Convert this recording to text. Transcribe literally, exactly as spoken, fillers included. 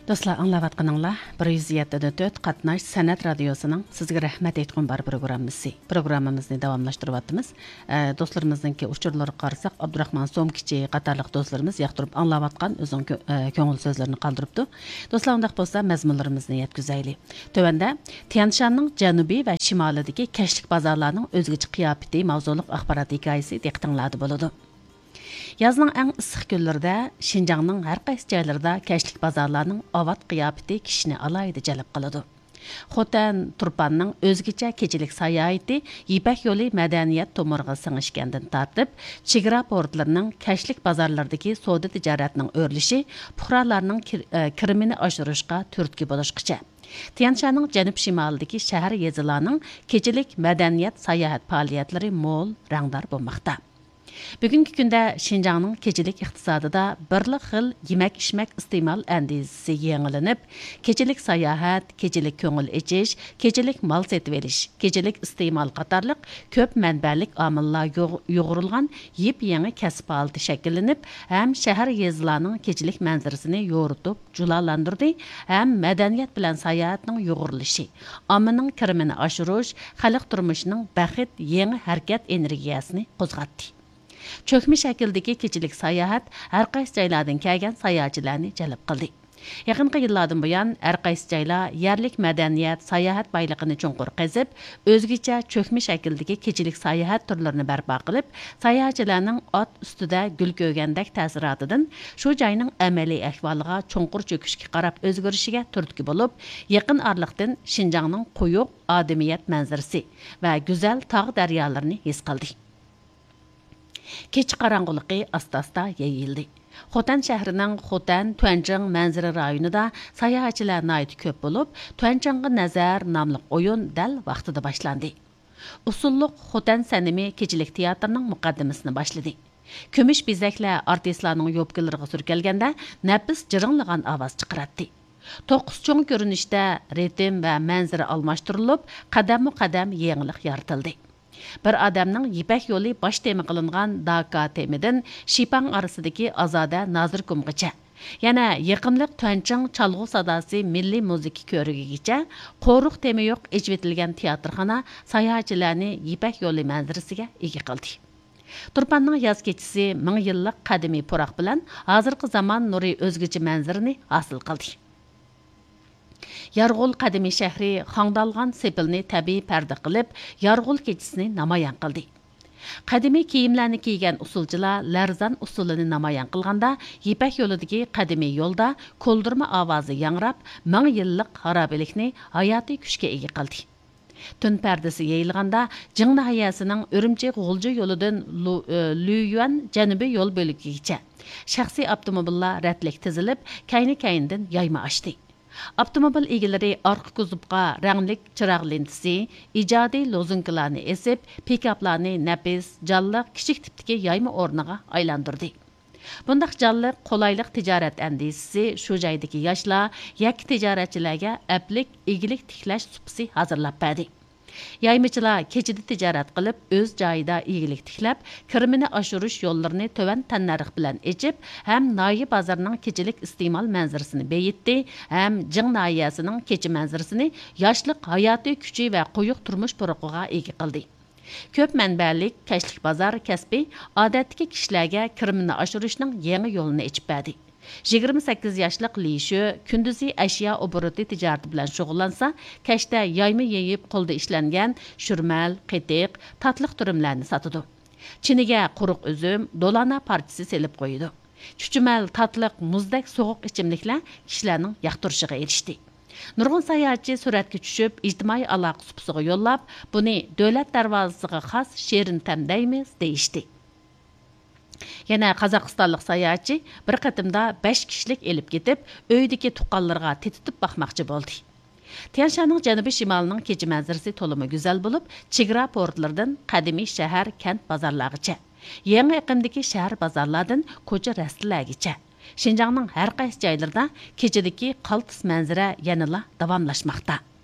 Dostlar, anlayatqanыңlar bir yuz yetti nöqta to'rt Qatnash San'at radiosuning sizga rahmat aytgan bar programmasi. Programmamizni davomlashtiryapmiz. E, Do'stlarimizningki uchurlari qarasak, Abdurahmon Somkichi qatorliq do'stlarimiz yoqtirib anglayotgan o'zing ko'ngil so'zlarini qoldiribdi. Do'stlar, undaq bo'lsa mazmunlarimizni yetkazaylik. Tövəndə Tianshanning janubiy va shimolidagi kashlik bozorlarning o'zgacha qiyofati mavzuliq axborot hikoyasi diqqatinglarda bo'ladi. Yazning eng issiq kunlarida Şinjanning har qaysi joylarida kashlik bozorlarning ovat qiyofati kishini alayida jalb qiladi. Xotan Turpanning o'zgacha kechilik sayohati Ipak yo'li madaniyat tomorg'a singishgandan tortib, chegara portlarining kashlik bozorlaridagi savdo tijoratning o'rlishi fuqarolarning kirimini oshirishga turtki bo'lishqicha. Tianshanning janub-shimolidagi shahar yezilarning kechilik madaniyat sayohat faoliyatlari mo'l rangdor bo'lmoqda. Bugungi kunda Şinjanning kechilik iqtisodida birli xil yemak-ichmak iste'mol andizasi yangilanib, kechilik sayohat, kechilik ko'ngil ichish, kechilik mol setib olish, kechilik iste'mol qatorliq ko'p manbalik omillar yo'g'rilgan yep-yangi kasb holati shakllanib, ham shahar yezilarning kechilik manzarasini yo'ritib, julalantirdi, ham madaniyat bilan sayohatning yo'g'irilishi, ommaning kirimini oshirish, xalq turmushining baxit yangi harakat energiyasini qo'zg'atdi. Çökmü şəkildəki kechilik sayohat har qaysi joylardan kelgan sayohatchilarni jalb qildi. Yaqinqi yillardan buyon har qaysi joylar yerlik madaniyat, sayohat boyligini cho'nqur qazib, o'zgacha cho'kmi shakldagi kechilik sayohat turlarini barpo qilib, sayohatchilarning ot ustida gul ko'rgandek ta'siridan shu joyning amaliy ahvoliga cho'nqur cho'kishga qarab o'zgarishiga turtki bo'lib, yaqin orliqdan Şinjanning quyuq odamiyat manzarasi va go'zal tog' daryolarini his qildi. Keç qarang'uligi asta-asta yayildi. Xotan shahrining Xotan Tuanchang manzara rayonida sayohatchilar nihoyat ko'p bo'lib, Tuanchangga nazar nomli o'yin dal vaqtida boshlandi. Usulluq Xotan sanimi kechilik teatrining muqaddimasini boshladi. Kumush bezaklar artistlarning yo'pkalariga surkalganda nafis jiringlagan ovoz chiqaratdi. To'qqiz cho'ng ko'rinishda ritm va manzara almashtirilib, qadam-qadam yangilik yaratildi. Bir adamning Ipak yo'li bosh tema qilingan Daka temidan Shipang orasidagi Azoda Nazirkumgacha, yana yiqimliq Tuanchang chalg'u sadosi milliy muzika ko'rigigacha qo'ruq temi yo'q ijvetilgan teatrxona sayohatchilarni Ipak yo'li manzarasiga ega qildi. Turpanning yoz kechasi ming yillik qadimiy puroq bilan hozirgi zamon nuri o'zgacha manzarani hosil qildi. Yarg'ul qadimiy shahri xongdalgan sepilni tabiiy parda qilib, Yarg'ul kechasini namoyon qildi. Qadimiy kiyimlarni kiygan usulchilar larzan usulini namoyon qilganda, Ipak yo'lidagi qadimiy yo'lda ko'ldirma ovozi yangrab, ming yillik xarobelikni hayotiy kuchga ega qildi. Tun pardasi yeyilganda, Jing nahiyasining Urumchi G'ulji yo'lidan Luyuan janubiy yo'l bo'ligigacha shaxsiy avtomobillar ratlik tizilib, kayni-kayndan yayma ochdi. Avtomobil egalari orqa kuzovga ranglik chiroq lentasi, ijodiy lozunkalarni esib, pikaplarni nafis, jonliq, kichik tipdagi yayma o'rniga aylantirdi. Bundaq jonliq, qolaylik tijorat andizasi shu joydagi yoshlar, yakki tijoratchilarga aplik, egilik tiklash supisi hozirlab berdi. Yaymachilar kechida tijorat qilib, o'z joyida egilik tiklab, kirimini oshirish yo'llarini to'van tannarx bilan echib, ham Noyi bozorining kechilik iste'mol manzarasini beyitdi, ham Jing nahiyasining kechi manzarasini yoshlik hayotiy kuchi va quyuq turmush puruqiga ega qildi. Ko'p manbalik kashlik bozor kasbi odatdagi kishilarga kirimini oshirishning yangi yo'lini echib berdi. yigirma sakkiz yoshlik Lishu kunduzi ashyo obroti tijorati bilan shug'ullansa, kashda yayma yeyib qo'lda ishlangan shurmal, qetiq, tatliq turimlarni sotadi. Chiniga quruq uzum, dolana parchasi selib qo'ydi. Chuchumal, tatliq, muzdak sovuq ichimliklar kishilarning yoqtirishiga erishdi. Nurg'un sayohatchi suratga tushib, ijtimoiy aloqa supsiga yo'llab, buni davlat darvozasiga xos sherin tamdaymiz deyishdi. Yana Qozog'istonlik sayohatchi bir qatimda besh kishilik elib ketib, uydagi tuqqanlarga tetitib baxmoqchi bo'ldi. Tianshanning janubiy shimolining kecha manzarasi to'limi go'zal bo'lib, chegara portlaridan qadimiy shahar, kent bozorlarigacha, yangi iqlimdagi shahar bozorlardan ko'cha rastlargacha, Şinjanning har qaysi joylarida kechadagi qaltis manzara yanada davomlashmoqda.